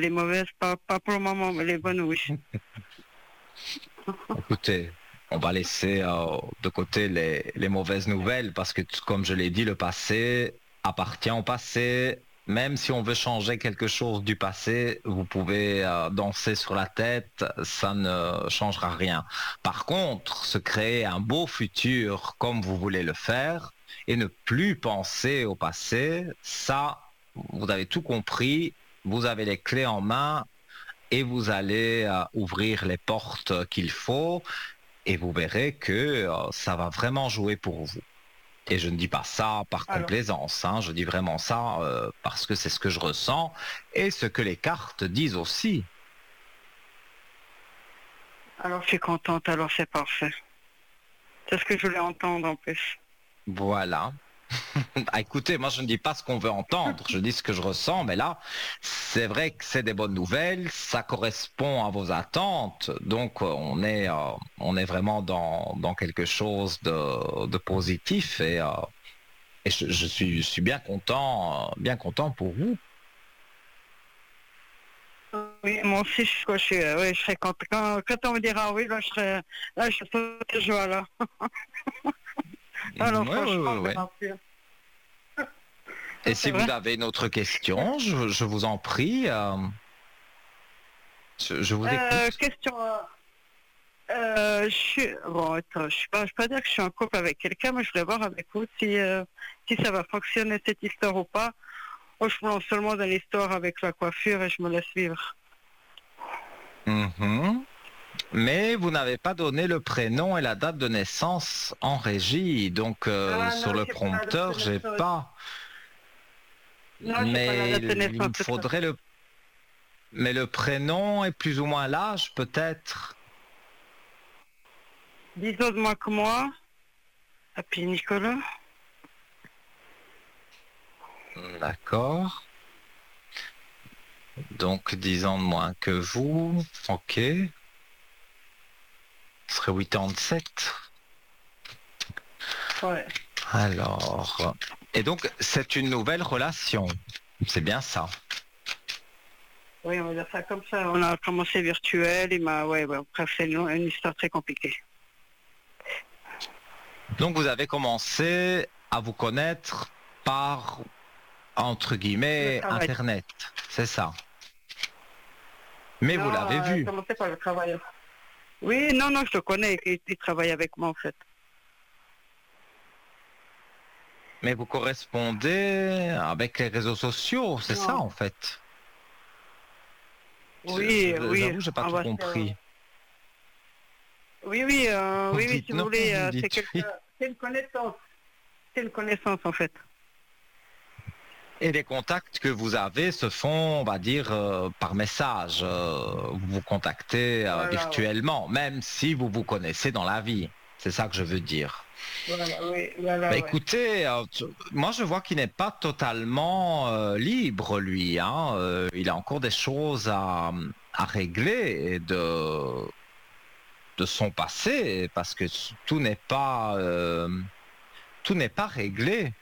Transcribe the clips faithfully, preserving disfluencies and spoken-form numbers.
Les mauvaises, pas, pas pour le moment, mais les bonnes, oui. Écoutez, on va laisser euh, de côté les, les mauvaises nouvelles parce que, comme je l'ai dit, le passé appartient au passé. Même si on veut changer quelque chose du passé, vous pouvez euh, danser sur la tête, ça ne changera rien. Par contre, se créer un beau futur comme vous voulez le faire et ne plus penser au passé, ça, vous avez tout compris, vous avez les clés en main et vous allez euh, ouvrir les portes qu'il faut et vous verrez que euh, ça va vraiment jouer pour vous. Et je ne dis pas ça par Alors, complaisance, hein, je dis vraiment ça euh, parce que c'est ce que je ressens et ce que les cartes disent aussi. alors, je suis contente, alors c'est parfait. C'est ce que je voulais entendre en plus. Voilà. Ah, écoutez, moi je ne dis pas ce qu'on veut entendre, je dis ce que je ressens, mais là, c'est vrai que c'est des bonnes nouvelles, ça correspond à vos attentes, donc euh, on est, euh, on est vraiment dans, dans quelque chose de, de positif et, euh, et je, je suis, je suis bien content, euh, bien content pour vous. Oui, moi aussi, je, quoi, je, suis, euh, oui, je serais contente. Quand, quand on me dira oui, là, je serais, là, je serais de joie, là. Alors, Oui, oui, oui, franchement, oui. merci. Et Non, si c'est vrai. vous avez une autre question, je, je vous en prie, euh, je, je vous Euh, écoute. question. euh, euh, je suis, bon, attends, je ne vais pas dire que je suis en couple avec quelqu'un, mais je voulais voir avec vous si, euh, si ça va fonctionner cette histoire ou pas. Moi, je me lance seulement dans l'histoire avec la coiffure et je me laisse vivre. Mhm. Mais vous n'avez pas donné le prénom et la date de naissance en régie, donc euh, Ah sur non, le j'ai pas la date de prompteur, j'ai naissance. pas. Non, j'ai pas la Mais date de il me naissance. C'est ça. faudrait le. Mais le prénom est plus ou moins l'âge, peut-être. dix ans de moins que moi. Et puis Nicolas. D'accord. Donc dix ans de moins que vous. Ok. Ce serait quatre-vingt-sept. Ouais. Alors. Et donc, c'est une nouvelle relation. C'est bien ça. Oui, on va dire ça comme ça. On a commencé virtuel. Il m'a, ouais, ouais, bref, c'est une, une histoire très compliquée. Donc, vous avez commencé à vous connaître par, entre Le guillemets, travail. Internet. C'est ça. Mais vous Non, l'avez euh, vu. commencé par le travail. Oui, non, non, je le connais. Il, il travaille avec moi, en fait. Mais vous correspondez avec les réseaux sociaux. C'est ça, Non. en fait. Oui, oui, J'avoue, j'ai pas on tout va faire. compris. Oui, oui, euh, Vous me oui, oui, dites si vous non, voulez, vous me euh, c'est dites oui. quelqu'un, c'est une connaissance. C'est une connaissance, en fait. Et les contacts que vous avez se font, on va dire, euh, par message. Euh, vous vous contactez euh, Voilà, ouais. virtuellement, même si vous vous connaissez dans la vie. C'est ça que je veux dire. Voilà, oui, Bah voilà, ouais. écoutez, euh, tu- moi je vois qu'il n'est pas totalement euh, libre, lui. Hein. Euh, il a encore des choses à, à régler et de, de son passé, parce que tout n'est pas, euh, tout n'est pas réglé.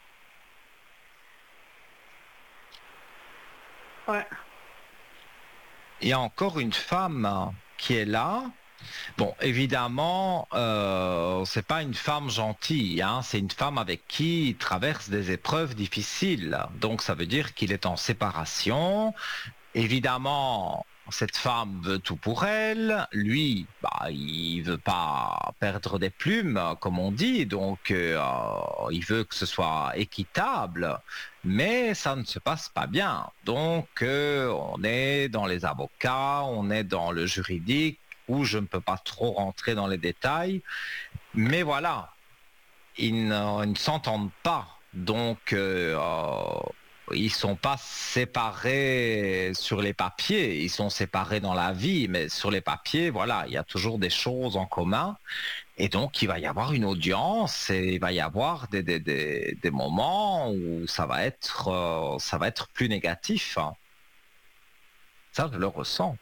Ouais. Il y a encore une femme qui est là. Bon, évidemment, euh, c'est pas une femme gentille, hein, c'est une femme avec qui il traverse des épreuves difficiles. Donc, ça veut dire qu'il est en séparation. Évidemment, cette femme veut tout pour elle. Lui, bah, il veut pas perdre des plumes, comme on dit. Donc, euh, il veut que ce soit équitable. Mais ça ne se passe pas bien. Donc, euh, on est dans les avocats, on est dans le juridique, où je ne peux pas trop rentrer dans les détails. Mais voilà, ils ne, ils ne s'entendent pas. Donc, euh, euh, ils sont pas séparés sur les papiers, ils sont séparés dans la vie, mais sur les papiers, voilà, il y a toujours des choses en commun. Et donc, il va y avoir une audience et il va y avoir des, des, des, des moments où ça va être, euh, ça va être plus négatif. Hein. Ça, je le ressens.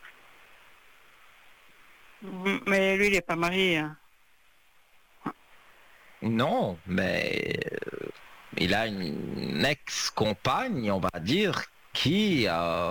Mhm. Mais lui, il est pas marié, hein. Non, mais il a une ex-compagne, on va dire, qui, euh,